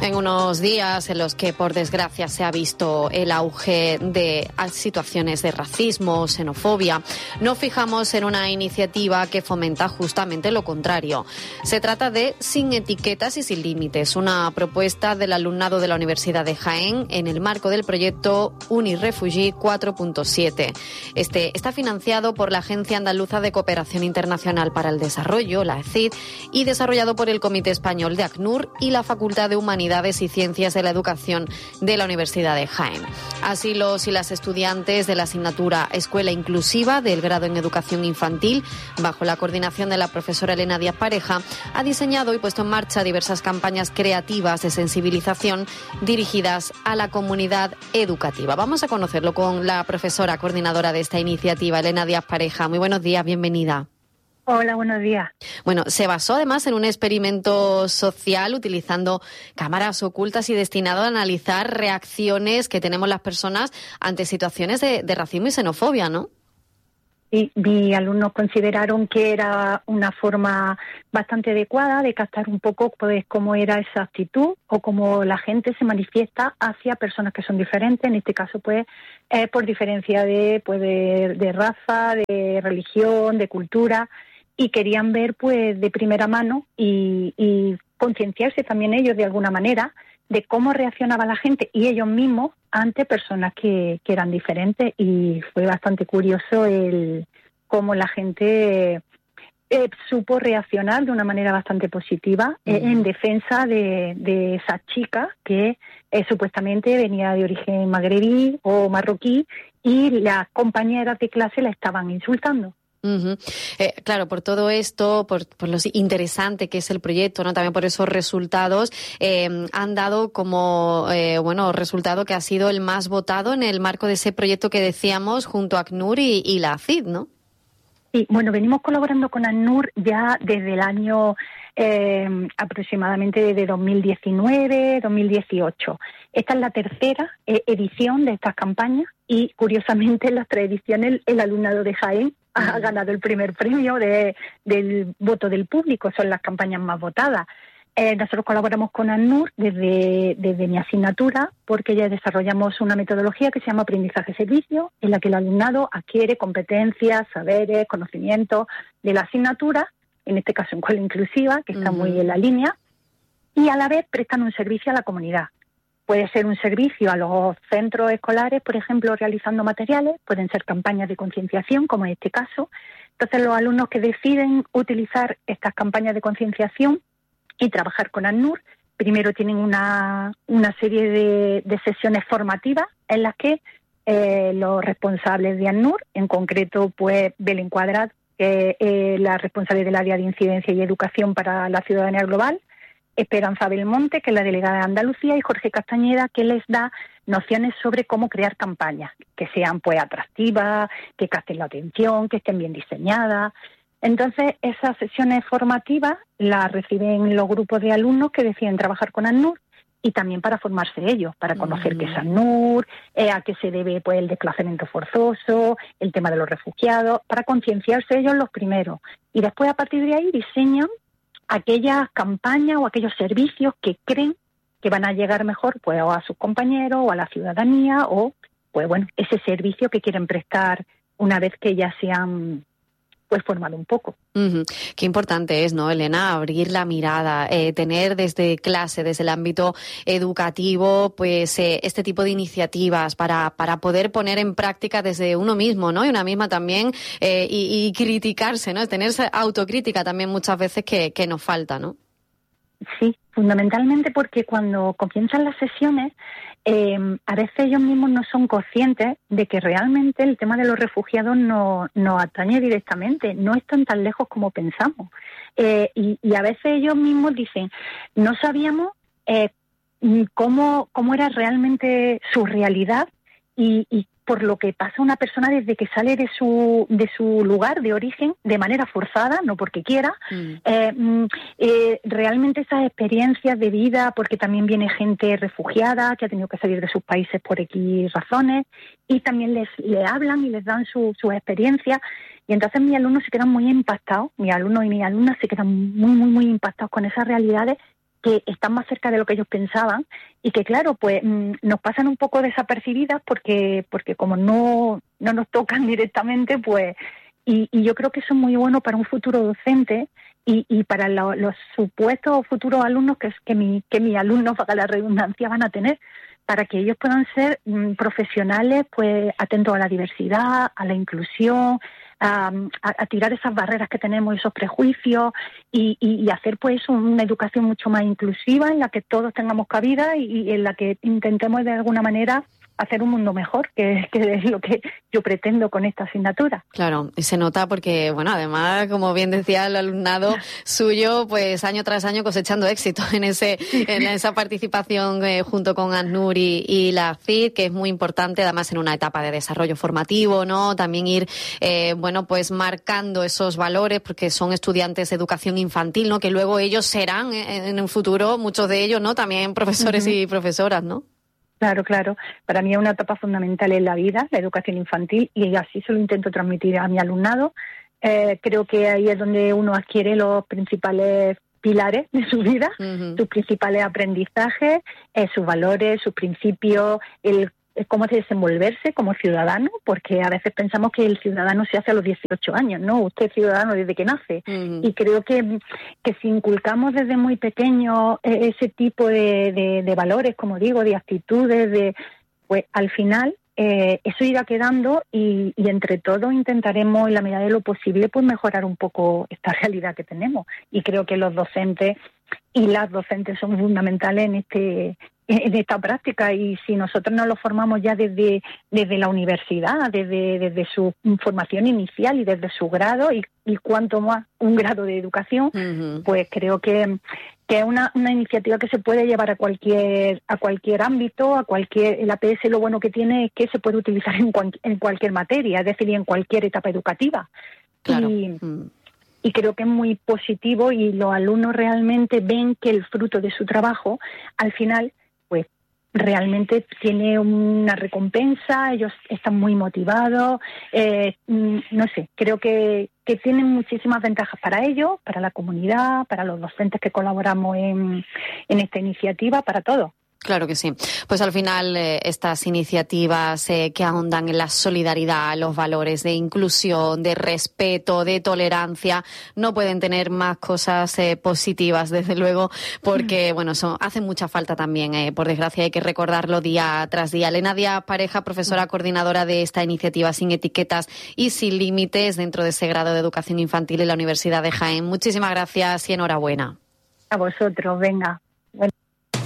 En unos días en los que, por desgracia, se ha visto el auge de situaciones de racismo, xenofobia, nos fijamos en una iniciativa que fomenta justamente lo contrario. Se trata de Sin Etiquetas y Sin Límites, una propuesta del alumnado de la Universidad de Jaén en el marco del proyecto UniRefugee 4.7. Este está financiado por la Agencia Andaluza de Cooperación Internacional para el Desarrollo, la AECID, y desarrollado por el Comité Español de ACNUR y la Facultad de Humanidades y Ciencias de la Educación de la Universidad de Jaén. Así, los y las estudiantes de la asignatura Escuela Inclusiva del grado en Educación Infantil, bajo la coordinación de la profesora Elena Díaz Pareja, ha diseñado y puesto en marcha diversas campañas creativas de sensibilización dirigidas a la comunidad educativa. Vamos a conocerlo con la profesora coordinadora de esta iniciativa, Elena Díaz Pareja. Muy buenos días, bienvenida. Hola, buenos días. Bueno, se basó además en un experimento social utilizando cámaras ocultas y destinado a analizar reacciones que tenemos las personas ante situaciones de racismo y xenofobia, ¿no? Y mis alumnos consideraron que era una forma bastante adecuada de captar un poco pues cómo era esa actitud o cómo la gente se manifiesta hacia personas que son diferentes, en este caso pues por diferencia de raza, de religión, de cultura, y querían ver pues de primera mano y concienciarse también ellos de alguna manera de cómo reaccionaba la gente y ellos mismos ante personas que eran diferentes, y fue bastante curioso cómo la gente supo reaccionar de una manera bastante positiva en defensa de esa chica que supuestamente venía de origen magrebí o marroquí y las compañeras de clase la estaban insultando. Uh-huh. Claro, por todo esto, por lo interesante que es el proyecto, ¿no? También por esos resultados, han dado como resultado que ha sido el más votado en el marco de ese proyecto que decíamos junto a ACNUR y la ACID, ¿no? Sí, bueno, venimos colaborando con ACNUR ya desde el año aproximadamente de 2019, 2018. Esta es la tercera edición de estas campañas y, curiosamente, en las 3 ediciones el alumnado de Jaén ha ganado el primer premio del voto del público. Son las campañas más votadas. Nosotros colaboramos con ACNUR desde mi asignatura porque ya desarrollamos una metodología que se llama aprendizaje-servicio, en la que el alumnado adquiere competencias, saberes, conocimientos de la asignatura, en este caso en Escuela Inclusiva, que está muy en la línea, y a la vez prestan un servicio a la comunidad. Puede ser un servicio a los centros escolares, por ejemplo, realizando materiales, pueden ser campañas de concienciación, como en este caso. Entonces, los alumnos que deciden utilizar estas campañas de concienciación y trabajar con ACNUR, primero tienen una serie de sesiones formativas en las que los responsables de ACNUR, en concreto, pues Belén Cuadrat, la responsable del área de incidencia y educación para la ciudadanía global, Esperanza Belmonte, que es la delegada de Andalucía, y Jorge Castañeda, que les da nociones sobre cómo crear campañas que sean pues atractivas, que capten la atención, que estén bien diseñadas. Entonces, esas sesiones formativas las reciben los grupos de alumnos que deciden trabajar con ACNUR, y también para formarse ellos, para conocer qué es ACNUR, a qué se debe pues el desplazamiento forzoso, el tema de los refugiados, para concienciarse ellos los primeros. Y después, a partir de ahí, diseñan aquellas campañas o aquellos servicios que creen que van a llegar mejor pues a sus compañeros o a la ciudadanía, o pues bueno, ese servicio que quieren prestar una vez que ya se han pues formado un poco. Uh-huh. Qué importante es, ¿no, Elena? Abrir la mirada, tener desde clase, desde el ámbito educativo, pues este tipo de iniciativas para poder poner en práctica desde uno mismo, ¿no? Y una misma también, y criticarse, ¿no? Tener esa autocrítica también muchas veces que nos falta, ¿no? Sí, fundamentalmente porque cuando comienzan las sesiones, a veces ellos mismos no son conscientes de que realmente el tema de los refugiados nos atañe directamente, no están tan lejos como pensamos. Y a veces ellos mismos dicen, no sabíamos cómo era realmente su realidad y por lo que pasa una persona desde que sale de su lugar de origen de manera forzada, no porque quiera. Realmente esas experiencias de vida, porque también viene gente refugiada que ha tenido que salir de sus países por X razones, y también le hablan y les dan sus experiencias, y entonces mis alumnos se quedan muy impactados, mis alumnos y mis alumnas se quedan muy, muy, muy impactados con esas realidades que están más cerca de lo que ellos pensaban y que, claro, pues nos pasan un poco desapercibidas porque como no nos tocan directamente, pues y yo creo que eso es muy bueno para un futuro docente y para los supuestos futuros alumnos que mis alumnos, para la redundancia, van a tener, para que ellos puedan ser profesionales pues atentos a la diversidad, a la inclusión, a tirar esas barreras que tenemos, esos prejuicios y hacer pues una educación mucho más inclusiva en la que todos tengamos cabida y en la que intentemos de alguna manera hacer un mundo mejor, que es lo que yo pretendo con esta asignatura. Claro, y se nota porque, bueno, además, como bien decía el alumnado suyo, pues año tras año cosechando éxito en esa participación junto con ACNUR y la CID, que es muy importante, además en una etapa de desarrollo formativo, ¿no? También ir, pues marcando esos valores, porque son estudiantes de educación infantil, ¿no? Que luego ellos serán en un futuro, muchos de ellos, ¿no? También profesores y profesoras, ¿no? Claro. Para mí es una etapa fundamental en la vida, la educación infantil, y así se lo intento transmitir a mi alumnado. Creo que ahí es donde uno adquiere los principales pilares de su vida, sus principales aprendizajes, sus valores, sus principios, cómo desenvolverse como ciudadano, porque a veces pensamos que el ciudadano se hace a los 18 años, ¿no? Usted es ciudadano desde que nace. Y creo que si inculcamos desde muy pequeño ese tipo de valores, como digo, de actitudes, pues al final eso irá quedando y entre todos intentaremos, en la medida de lo posible, pues mejorar un poco esta realidad que tenemos. Y creo que los docentes y las docentes son fundamentales en esta práctica, y si nosotros no lo formamos ya desde la universidad, desde su formación inicial y desde su grado y cuanto más un grado de educación, pues creo que es una iniciativa que se puede llevar a cualquier ámbito, el APS lo bueno que tiene es que se puede utilizar en cualquier materia, es decir, en cualquier etapa educativa. Claro. Y creo que es muy positivo y los alumnos realmente ven que el fruto de su trabajo, al final, pues realmente tiene una recompensa, ellos están muy motivados, no sé, creo que tienen muchísimas ventajas para ellos, para la comunidad, para los docentes que colaboramos en esta iniciativa, para todos. Claro que sí. Pues al final estas iniciativas que ahondan en la solidaridad, los valores de inclusión, de respeto, de tolerancia, no pueden tener más cosas positivas, desde luego, porque hacen mucha falta también. Por desgracia hay que recordarlo día tras día. Elena Díaz Pareja, profesora coordinadora de esta iniciativa Sin Etiquetas y Sin Límites dentro de ese grado de educación infantil en la Universidad de Jaén. Muchísimas gracias y enhorabuena. A vosotros, venga.